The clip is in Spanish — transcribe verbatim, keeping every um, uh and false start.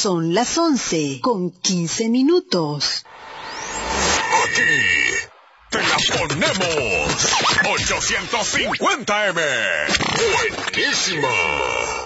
Son las once con quince minutos. Aquí te la ponemos ochocientos cincuenta eme. Buenísima.